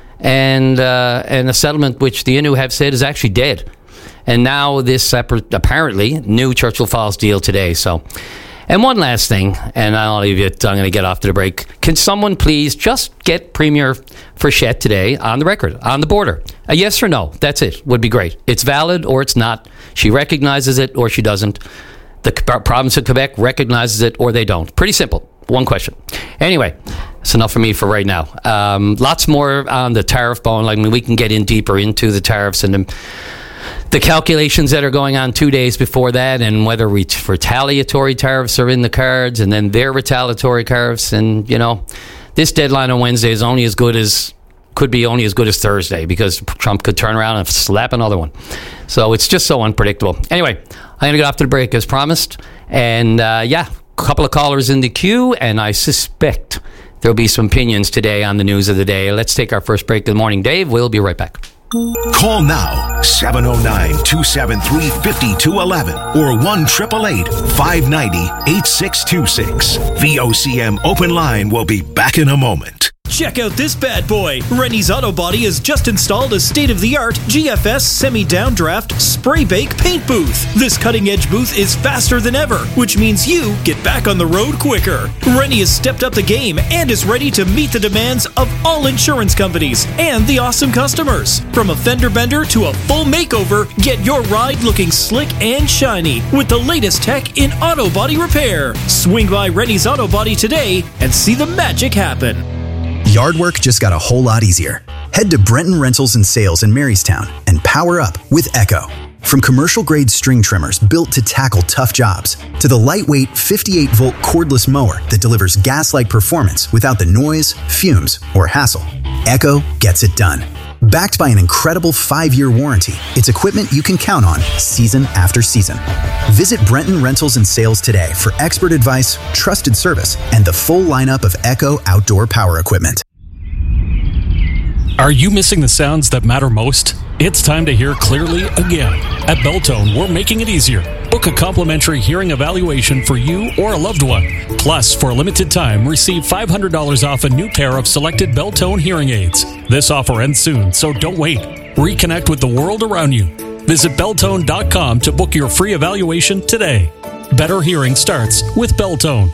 and uh, and a settlement which the Innu have said is actually dead. And now this separate, apparently, new Churchill Falls deal today. So, and one last thing, and I'll leave it, I'm going to get off to the break. Can someone please just get Premier Frechette today on the record, on the border? A yes or no, that's it, would be great. It's valid or it's not. She recognizes it or she doesn't. The province of Quebec recognizes it or they don't. Pretty simple. One question. Anyway, that's enough for me for right now. Um, lots more on the tariff bone. Like, I mean, we can get in deeper into the tariffs and the, the calculations that are going on two days before that, and whether we, retaliatory tariffs are in the cards, and then their retaliatory tariffs. And, you know, this deadline on Wednesday is only as good as, could be only as good as Thursday, because Trump could turn around and slap another one. So it's just so unpredictable. Anyway, I'm going to get off to the break as promised. And, uh, yeah, a couple of callers in the queue, and I suspect there'll be some opinions today on the news of the day. Let's take our first break of the morning. Dave, we'll be right back. Call now, seven oh nine, two seven three, five two one one or one eight eight eight, five nine zero, eight six two six. V O C M Open Line will be back in a moment. Check out this bad boy. Rennie's Auto Body has just installed a state-of-the-art G F S semi-downdraft spray bake paint booth. This cutting-edge booth is faster than ever, which means you get back on the road quicker. Rennie has stepped up the game and is ready to meet the demands of all insurance companies and the awesome customers. From a fender bender to a full makeover, get your ride looking slick and shiny with the latest tech in auto body repair. Swing by Rennie's Auto Body today and see the magic happen. Yard work just got a whole lot easier. Head to Brenton Rentals and Sales in Marystown and power up with Echo. From commercial-grade string trimmers built to tackle tough jobs, to the lightweight fifty-eight volt cordless mower that delivers gas-like performance without the noise, fumes, or hassle, Echo gets it done. Backed by an incredible five-year warranty, it's equipment you can count on season after season. Visit Brenton Rentals and Sales today for expert advice, trusted service, and the full lineup of Echo outdoor power equipment. Are you missing the sounds that matter most? It's time to hear clearly again. At Beltone, we're making it easier. Book a complimentary hearing evaluation for you or a loved one. Plus, for a limited time, receive five hundred dollars off a new pair of selected Beltone hearing aids. This offer ends soon, so don't wait. Reconnect with the world around you. Visit Beltone dot com to book your free evaluation today. Better hearing starts with Beltone.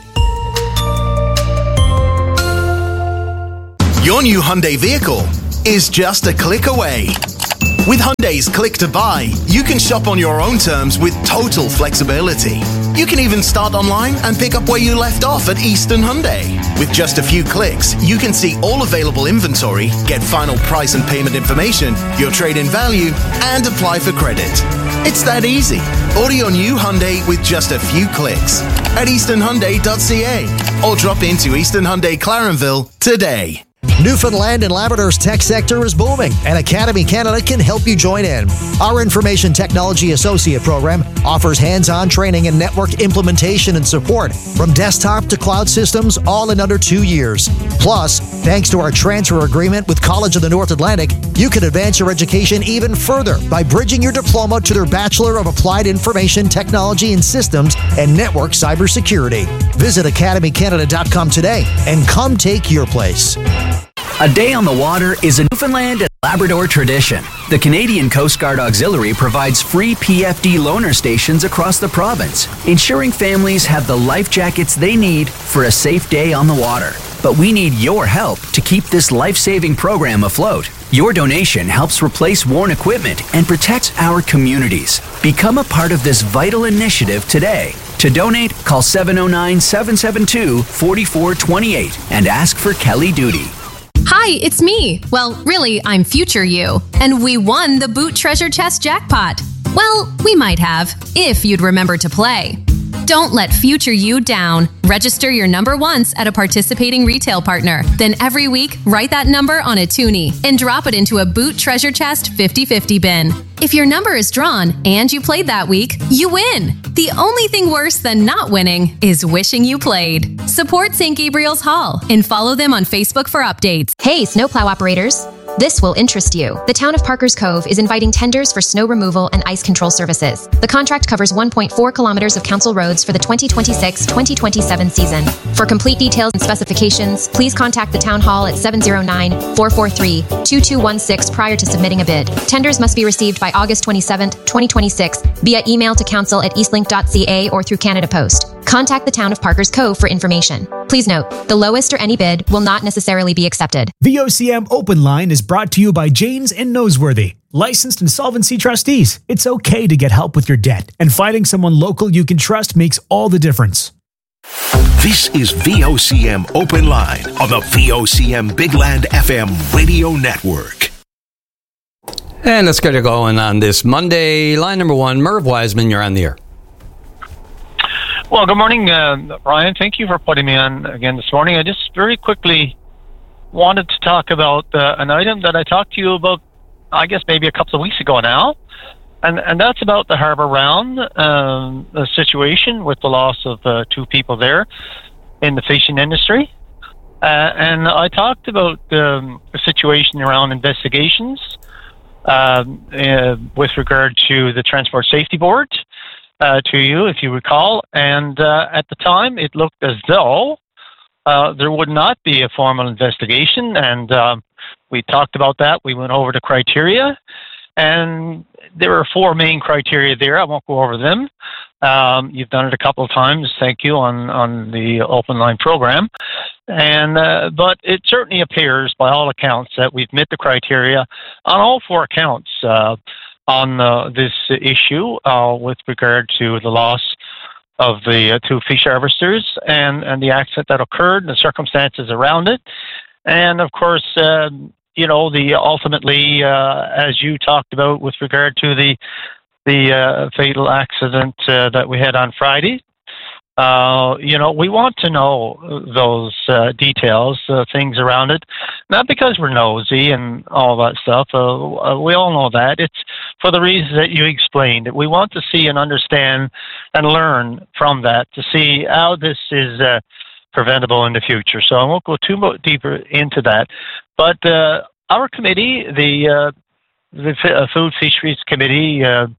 Your new Hyundai vehicle is just a click away. With Hyundai's Click to Buy, you can shop on your own terms with total flexibility. You can even start online and pick up where you left off at Eastern Hyundai. With just a few clicks, you can see all available inventory, get final price and payment information, your trade-in value, and apply for credit. It's that easy. Order your new Hyundai with just a few clicks at eastern hyundai dot c a or drop into Eastern Hyundai Clarenville today. Newfoundland and Labrador's tech sector is booming, and Academy Canada can help you join in. Our Information Technology Associate program offers hands-on training and network implementation and support from desktop to cloud systems, all in under two years. Plus, thanks to our transfer agreement with College of the North Atlantic, you can advance your education even further by bridging your diploma to their Bachelor of Applied Information Technology and Systems and Network Cybersecurity. Visit academy canada dot com today and come take your place. A day on the water is a Newfoundland and Labrador tradition. The Canadian Coast Guard Auxiliary provides free P F D loaner stations across the province, ensuring families have the life jackets they need for a safe day on the water. But we need your help to keep this life-saving program afloat. Your donation helps replace worn equipment and protects our communities. Become a part of this vital initiative today. To donate, call seven oh nine, seven seven two, four four two eight and ask for Kelly Duty. Hi, it's me. Well, really, I'm future you. And we won the Boot Treasure Chest jackpot. Well, we might have, if you'd remember to play. Don't let future you down. Register your number once at a participating retail partner. Then every week, write that number on a toonie and drop it into a Boot Treasure Chest fifty-fifty bin. If your number is drawn and you played that week, you win. The only thing worse than not winning is wishing you played. Support Saint Gabriel's Hall and follow them on Facebook for updates. Hey, snowplow operators. This will interest you. The town of Parker's Cove is inviting tenders for snow removal and ice control services. The contract covers one point four kilometers of council roads for the twenty twenty-six twenty twenty-seven season. For complete details and specifications, please contact the town hall at seven oh nine, four four three, two two one six prior to submitting a bid. Tenders must be received by August twenty-seventh, twenty twenty-six via email to council at eastlink dot c a or through Canada Post. Contact the town of Parker's Cove for information. Please note, the lowest or any bid will not necessarily be accepted. V O C M Open Line is brought to you by Janes and Noseworthy, licensed insolvency trustees. It's okay to get help with your debt, and finding someone local you can trust makes all the difference. This is V O C M Open Line on the V O C M Big Land F M radio network. And let's get it going on this Monday. Line number one, Merv Wiseman, you're on the air. Well, good morning, uh, Ryan. Thank you for putting me on again this morning. I just very quickly wanted to talk about uh, an item that I talked to you about, I guess maybe a couple of weeks ago now, and and that's about the Harbour Round, um, the situation with the loss of uh, two people there in the fishing industry. Uh, and I talked about um, the situation around investigations um, uh, with regard to the Transport Safety Board, Uh, to you, if you recall, and uh, at the time it looked as though uh, there would not be a formal investigation, and um, we talked about that. We went over the criteria, and there are four main criteria there. I won't go over them. Um, you've done it a couple of times, thank you, on, on the Open Line program. And uh, but it certainly appears, by all accounts, that we've met the criteria on all four accounts uh, on uh, this issue uh, with regard to the loss of the uh, two fish harvesters and, and the accident that occurred and the circumstances around it. And of course, uh, you know, the ultimately, uh, as you talked about with regard to the the uh, fatal accident uh, that we had on Friday, uh, you know, we want to know those uh, details, uh, things around it, not because we're nosy and all that stuff. Uh, we all know that. It's for the reasons that you explained. We want to see and understand and learn from that to see how this is uh, preventable in the future. So I won't go too much deeper into that. But uh, our committee, the uh, the F- Food Fisheries Committee, uh,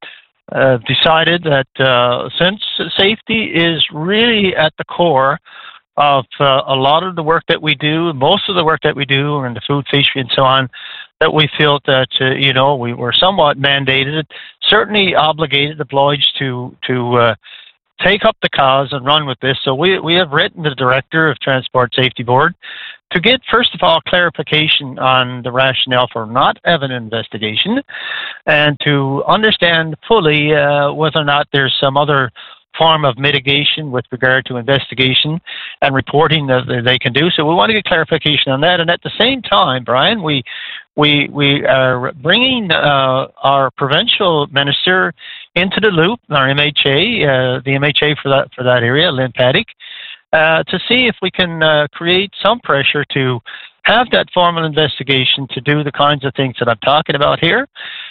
uh, decided that uh, since safety is really at the core of uh, a lot of the work that we do, most of the work that we do in the food, fishery, and so on, that we felt that, uh, you know, we were somewhat mandated, certainly obligated, obliged to, to uh, take up the cause and run with this. So we, we have written to the Director of Transport Safety Board to get, first of all, clarification on the rationale for not having an investigation, and to understand fully uh, whether or not there's some other form of mitigation with regard to investigation and reporting that they can do. So we want to get clarification on that. And at the same time, Brian, we we we are bringing uh, our provincial minister into the loop, our M H A, uh, the M H A for that for that area, Lynn Paddock, uh, to see if we can uh, create some pressure to have that formal investigation to do the kinds of things that I'm talking about here.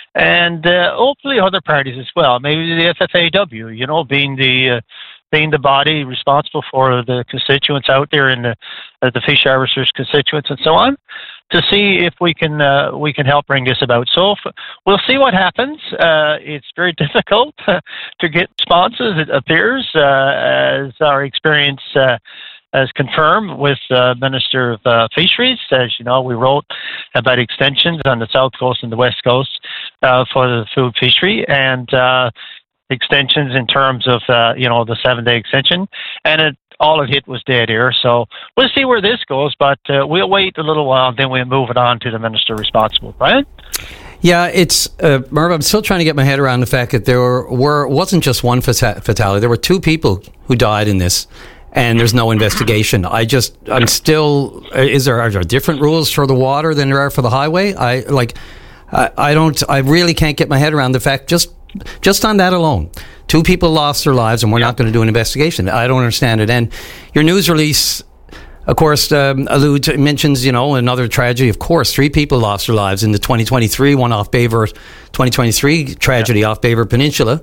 And uh, hopefully other parties as well, maybe the F F A W, you know, being the uh, being the body responsible for the constituents out there in the uh, the fish harvesters' constituents and so on, to see if we can uh, we can help bring this about. So if, we'll see what happens. Uh, it's very difficult to get responses, it appears, uh, as our experience uh, as confirmed with uh, Minister of uh, Fisheries. As you know, we wrote about extensions on the south coast and the west coast uh, for the food fishery, and uh, extensions in terms of uh, you know the seven-day extension, and it, all it hit was dead air. So we'll see where this goes, but uh, we'll wait a little while, and then we'll move it on to the minister responsible. Brian? Yeah, it's uh, Merv, I'm still trying to get my head around the fact that there were, were wasn't just one fata- fatality. There were two people who died in this, and there's no investigation. I just, I'm still, is there, are there different rules for the water than there are for the highway? I, like, I, I don't, I really can't get my head around the fact, just, just on that alone, two people lost their lives and we're not going to do an investigation. I don't understand it. And your news release, of course, um, alludes, mentions, you know, another tragedy. Of course, three people lost their lives in the twenty twenty-three, one off Baver, twenty twenty-three tragedy yeah. off Baver Peninsula.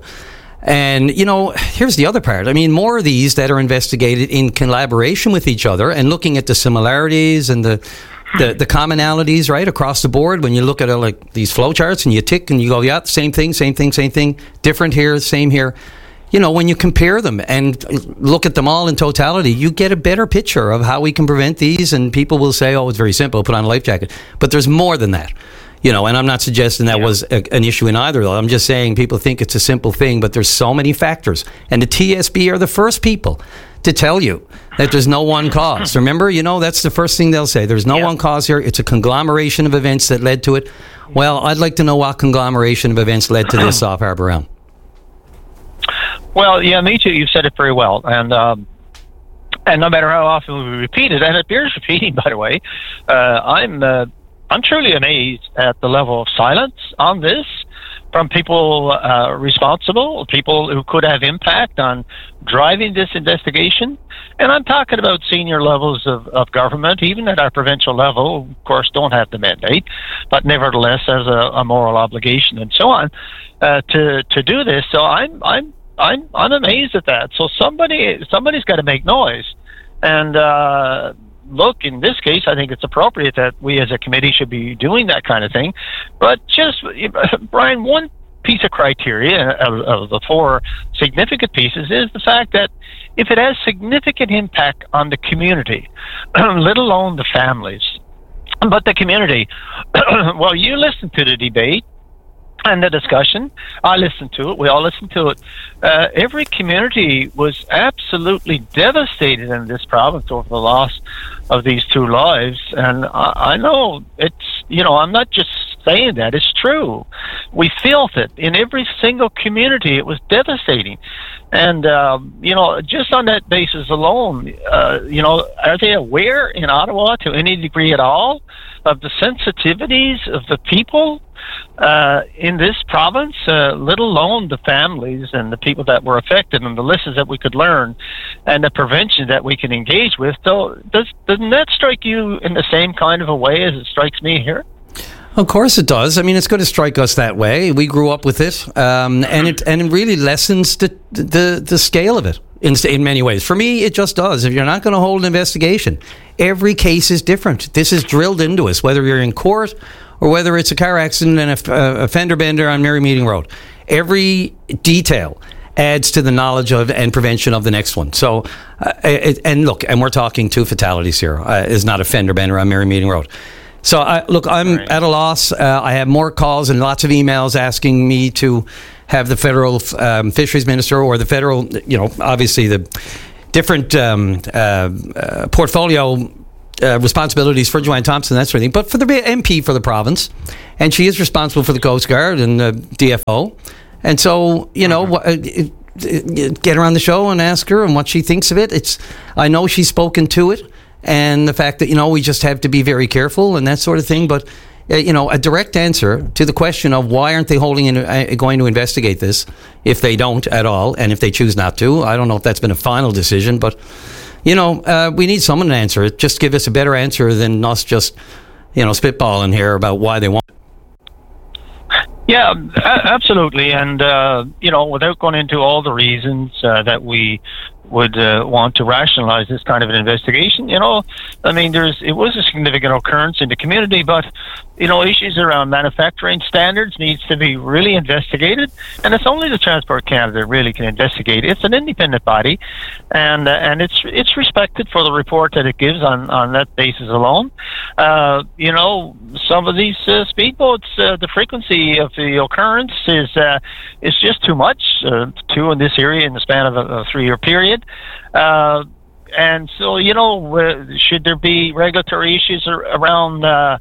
And, you know, here's the other part. I mean, more of these that are investigated in collaboration with each other and looking at the similarities and the the, the commonalities, right, across the board. When you look at it, like these flowcharts and you tick and you go, yeah, same thing, same thing, same thing, different here, same here. You know, when you compare them and look at them all in totality, you get a better picture of how we can prevent these. And people will say, oh, it's very simple, put on a life jacket. But there's more than that. You know, and I'm not suggesting that yeah. was a, an issue in either. I'm just saying people think it's a simple thing, but there's so many factors. And the T S B are the first people to tell you that there's no one cause. Remember, you know, that's the first thing they'll say. There's no yeah. one cause here. It's a conglomeration of events that led to it. Well, I'd like to know what conglomeration of events led to this off Harbour Elm. Well, yeah, me too. You've said it very well. And um, and no matter how often we repeat it, and it bears repeating, by the way, uh, I'm... Uh, I'm truly amazed at the level of silence on this from people uh, responsible, people who could have impact on driving this investigation. And I'm talking about senior levels of, of government, even at our provincial level, of course, don't have the mandate, but nevertheless there's a, a moral obligation and so on uh, to to do this. So I'm I'm I'm I'm amazed at that. So somebody somebody's got to make noise. And uh look, in this case, I think it's appropriate that we as a committee should be doing that kind of thing. But just, Brian, one piece of criteria of, of the four significant pieces is the fact that if it has significant impact on the community, let alone the families, but the community, well, you listen to the debate and the discussion. I listened to it. We all listened to it. Uh, every community was absolutely devastated in this province over the loss of these two lives. And I, I know it's, you know, I'm not just saying that. It's true. We felt it in every single community. It was devastating. And, um, you know, just on that basis alone, uh, you know, are they aware in Ottawa to any degree at all of the sensitivities of the people uh, in this province, uh, let alone the families and the people that were affected and the lessons that we could learn and the prevention that we can engage with? So does, doesn't that strike you in the same kind of a way as it strikes me here? Of course it does. I mean, it's going to strike us that way. We grew up with it, um, and it and it really lessens the the, the scale of it in in many ways. For me, it just does. If you're not going to hold an investigation, every case is different. This is drilled into us, whether you're in court or whether it's a car accident and a, a fender bender on Merry Meeting Road. every detail adds to the knowledge of and prevention of the next one. So, uh, it, and look, and we're talking two fatalities here. Uh, is not a fender bender on Merry Meeting Road. So, I, look, I'm right. at a loss. Uh, I have more calls and lots of emails asking me to have the federal um, fisheries minister or the federal, you know, obviously the different um, uh, uh, portfolio uh, responsibilities for Joanne Thompson, that sort of thing, but for the M P for the province. And she is responsible for the Coast Guard and the D F O. And so, you know, mm-hmm. get her on the show and ask her and what she thinks of it. It's, I know she's spoken to it, and the fact that, you know, we just have to be very careful and that sort of thing. But, uh, you know, a direct answer to the question of why aren't they holding in, uh, going to investigate this if they don't at all, and if they choose not to. I don't know if that's been a final decision, but, you know, uh, we need someone to answer it. Just give us a better answer than us just, you know, spitballing here about why they want. Yeah, a- absolutely. And, uh, you know, without going into all the reasons uh, that we would uh, want to rationalize this kind of an investigation, you know, I mean, there's it was a significant occurrence in the community, but, you know, issues around manufacturing standards needs to be really investigated. And it's only the Transport Canada that really can investigate. It's an independent body, and uh, and it's it's respected for the report that it gives on, on that basis alone. Uh, you know, some of these uh, speedboats, uh, the frequency of the occurrence is uh, is just too much, uh, two in this area in the span of a, a three-year period. Uh, and so, you know, uh, should there be regulatory issues ar- around uh,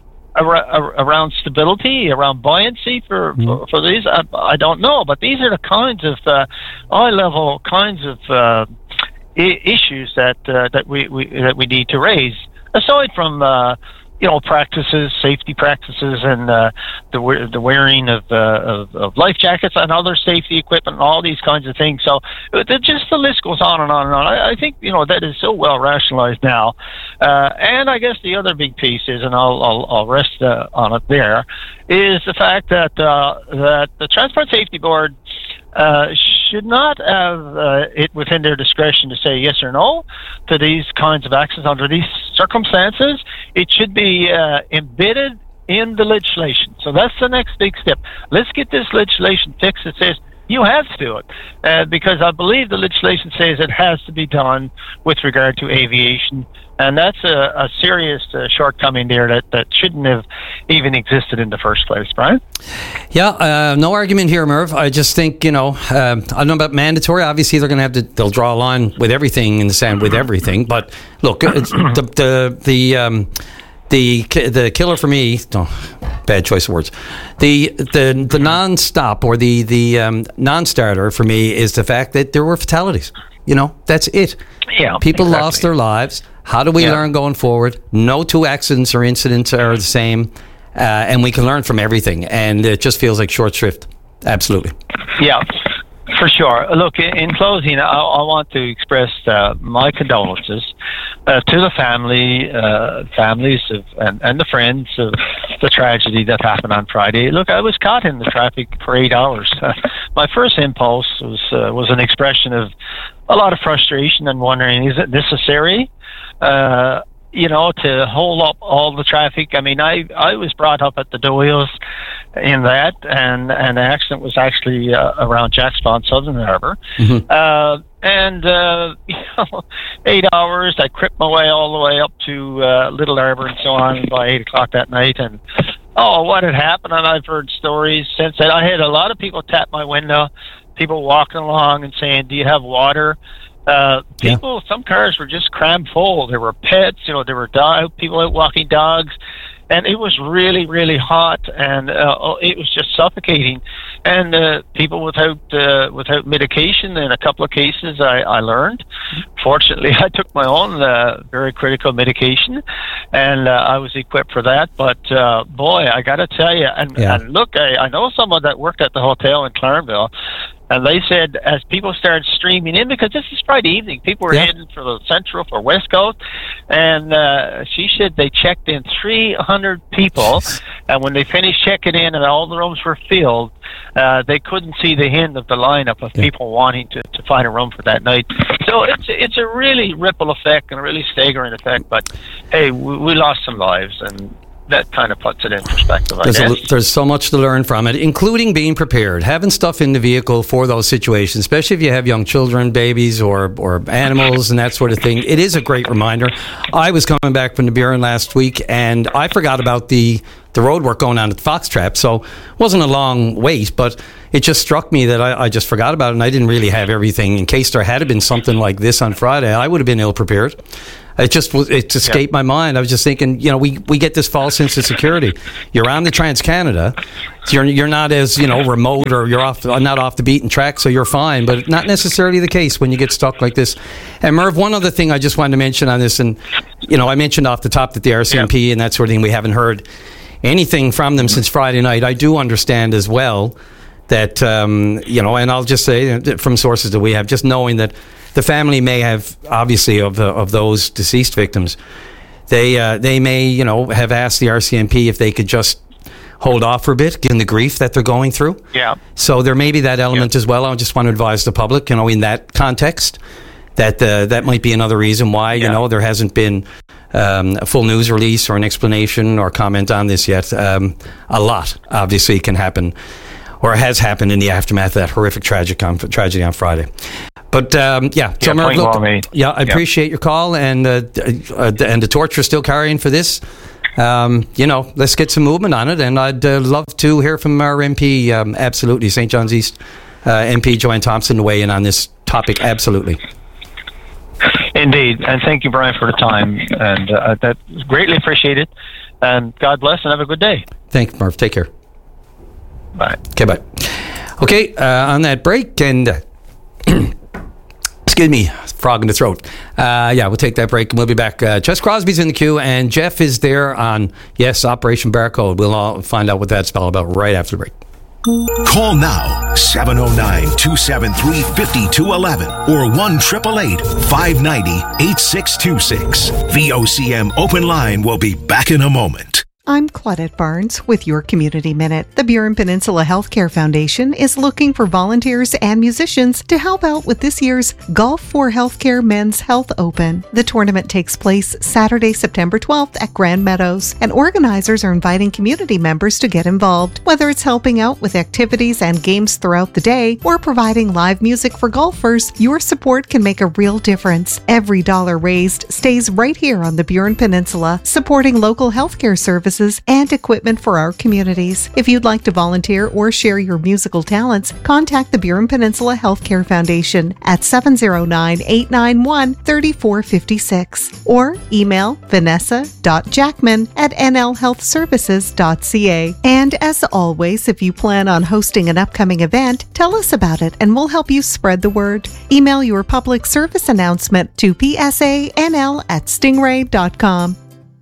ar- around stability, around buoyancy for mm-hmm. for, for these? I, I don't know, but these are the kinds of uh, high-level kinds of uh, I- issues that uh, that we, we that we need to raise, aside from. Uh, You know, practices, safety practices, and uh, the we- the wearing of, uh, of of life jackets and other safety equipment, and all these kinds of things. So, it, just the list goes on and on and on. I, I think you know that is so well rationalized now. Uh, and I guess the other big piece is, and I'll I'll, I'll rest uh, on it there, is the fact that uh, that the Transport Safety Board uh, should not have uh, it within their discretion to say yes or no to these kinds of actions under these circumstances. It should be uh, embedded in the legislation. So that's the next big step. Let's get this legislation fixed that says you have to do it, uh, because I believe the legislation says it has to be done with regard to aviation, and that's a, a serious uh, shortcoming there that, that shouldn't have even existed in the first place, Brian. Yeah, uh, no argument here, Merv. I just think, you know, uh, I don't know about mandatory. Obviously, they're going to have to, they'll draw a line with everything in the sand with everything. But look, it's the, the, the, um, The the killer for me, oh, bad choice of words. The the the non-stop or the the um, non-starter for me is the fact that there were fatalities. You know, that's it. Yeah, people exactly. lost their lives. How do we yeah. learn going forward? No two accidents or incidents are the same, uh, and we can learn from everything. And it just feels like short shrift. Absolutely. Yeah. For sure. Look, in closing, I, I want to express uh, my condolences uh, to the family, uh, families of, and, and the friends of the tragedy that happened on Friday. Look, I was caught in the traffic for eight hours. Uh, my first impulse was uh, was an expression of a lot of frustration and wondering, is it necessary? Uh, you know, to hold up all the traffic. I mean, I, I was brought up at the Doyles in that, and, and the accident was actually uh, around Jack's Pond, Southern Harbour. Mm-hmm. Uh, and, uh, you know, eight hours, I crept my way all the way up to uh, Little Harbour and so on by eight o'clock that night. And, oh, what had happened, and I've heard stories since then. I had a lot of people tap my window, people walking along and saying, do you have water? Uh, people, yeah. Some cars were just crammed full. There were pets, you know, there were dog, people out walking dogs, and it was really, really hot, and uh, it was just suffocating. And uh, people without uh, without medication, in a couple of cases, I, I learned. Fortunately, I took my own uh, very critical medication, and uh, I was equipped for that. But uh, boy, I got to tell you, and, yeah. and look, I, I know someone that worked at the hotel in Clarenville. And they said as people started streaming in, because this is Friday evening, people were yeah. heading for the Central, for West Coast, and uh, she said they checked in three hundred people, and when they finished checking in and all the rooms were filled, uh, they couldn't see the end of the lineup of yeah. people wanting to, to find a room for that night. So it's it's a really ripple effect and a really staggering effect, but hey, we, we lost some lives, and that kind of puts it in perspective, I There's, guess. a, there's so much to learn from it, including being prepared, having stuff in the vehicle for those situations, especially if you have young children, babies, or or animals and that sort of thing. It is a great reminder. I was coming back from the Buren last week, and I forgot about the, the road work going on at the Fox Trap, so it wasn't a long wait, but it just struck me that I, I just forgot about it, and I didn't really have everything. In case there had been something like this on Friday, I would have been ill-prepared. It just was, it escaped yeah. my mind. I was just thinking, you know, we, we get this false sense of security. You're on the Trans-Canada. You're you're not as, you know, remote, or you're off not off the beaten track, so you're fine. But not necessarily the case when you get stuck like this. And Merv, one other thing I just wanted to mention on this, and you know, I mentioned off the top that the R C M P yeah. and that sort of thing, we haven't heard anything from them since Friday night. I do understand as well that um, you know, and I'll just say from sources that we have, just knowing that the family may have, obviously, of the, of those deceased victims, they uh, they may, you know, have asked the R C M P if they could just hold off for a bit, given the grief that they're going through. Yeah. So there may be that element yeah. as well. I just want to advise the public, you know, in that context, that uh, that might be another reason why, yeah. you know, there hasn't been um, a full news release or an explanation or comment on this yet. Um, a lot, obviously, can happen, or has happened in the aftermath of that horrific tragic on, tragedy on Friday. But um, yeah, so yeah, Merv, look, well yeah, I yeah. appreciate your call, and uh, uh, and the torch we're still carrying for this. Um, you know, let's get some movement on it, and I'd uh, love to hear from our M P. Um, absolutely, Saint John's East uh, M P Joanne Thompson to weigh in on this topic. Absolutely. Indeed, and thank you, Brian, for the time, and uh, that's greatly appreciated. And God bless, and have a good day. Thanks, Merv. Take care. Bye. Okay, bye. Okay, uh, on that break, and. Uh, Excuse me, frog in the throat. Uh, yeah, we'll take that break and we'll be back. Uh, Jess Crosby's in the queue, and Jeff is there on, yes, Operation Barcode. We'll all find out what that's all about right after the break. Call now, seven oh nine, two seven three, five two one one or one eight eight eight, five nine zero, eight six two six. V O C M Open Line will be back in a moment. I'm Claudette Barnes with your Community Minute. The Buren Peninsula Healthcare Foundation is looking for volunteers and musicians to help out with this year's Golf for Healthcare Men's Health Open. The tournament takes place Saturday, September twelfth at Grand Meadows, and organizers are inviting community members to get involved, whether it's helping out with activities and games throughout the day or providing live music for golfers. Your support can make a real difference. Every dollar raised stays right here on the Buren Peninsula, supporting local healthcare services and equipment for our communities. If you'd like to volunteer or share your musical talents, contact the Buren Peninsula Healthcare Foundation at seven oh nine, eight nine one, three four five six or email vanessa dot jackman at n l health services dot c a. And as always, if you plan on hosting an upcoming event, tell us about it and we'll help you spread the word. Email your public service announcement to p s a n l at stingray dot com.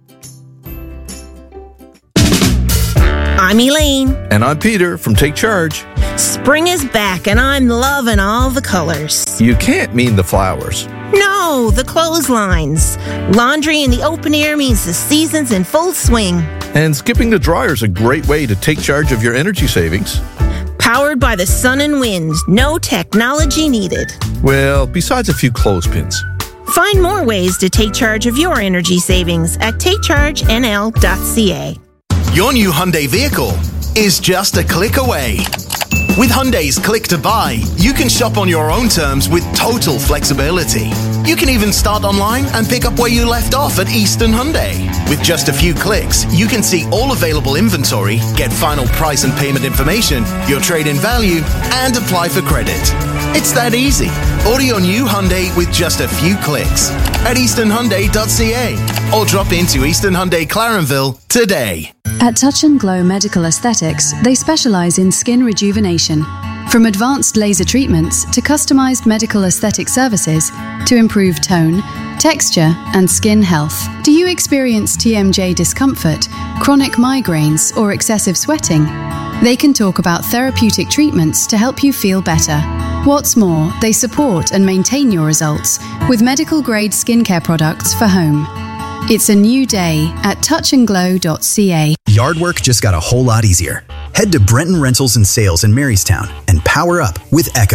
I'm Elaine. And I'm Peter from Take Charge. Spring is back and I'm loving all the colors. You can't mean the flowers. No, the clotheslines. Laundry in the open air means the season's in full swing. And skipping the dryer is a great way to take charge of your energy savings. Powered by the sun and wind, no technology needed. Well, besides a few clothespins. Find more ways to take charge of your energy savings at take charge n l dot c a. Your new Hyundai vehicle is just a click away. With Hyundai's Click to Buy, you can shop on your own terms with total flexibility. You can even start online and pick up where you left off at Eastern Hyundai. With just a few clicks, you can see all available inventory, get final price and payment information, your trade-in value, and apply for credit. It's that easy. Order your new Hyundai with just a few clicks at eastern hyundai dot c a or drop into Eastern Hyundai Clarenville today. At Touch and Glow Medical Aesthetics, they specialize in skin rejuvenation. From advanced laser treatments to customized medical aesthetic services to improve tone, texture, and skin health. Do you experience T M J discomfort, chronic migraines, or excessive sweating? They can talk about therapeutic treatments to help you feel better. What's more, they support and maintain your results with medical-grade skincare products for home. It's a new day at touch and glow dot c a. Yard work just got a whole lot easier. Head to Brenton Rentals and Sales in Marystown and power up with Echo.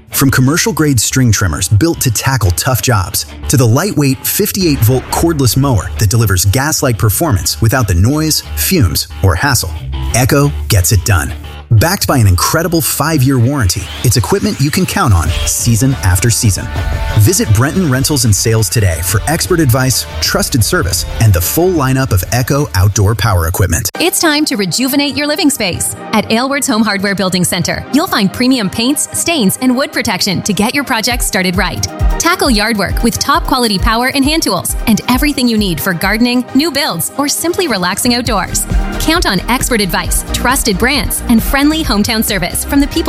From commercial-grade string trimmers built to tackle tough jobs, to the lightweight fifty-eight volt cordless mower that delivers gas-like performance without the noise, fumes, or hassle, Echo gets it done. Backed by an incredible five-year warranty, it's equipment you can count on season after season. Visit Brenton Rentals and Sales today for expert advice, trusted service, and the full lineup of Echo outdoor power equipment. It's time to rejuvenate your living space. At Aylward's Home Hardware Building Center, you'll find premium paints, stains, and wood protection to get your project started right. Tackle yard work with top quality power and hand tools and everything you need for gardening, new builds, or simply relaxing outdoors. Count on expert advice, trusted brands, and friendly hometown service from the people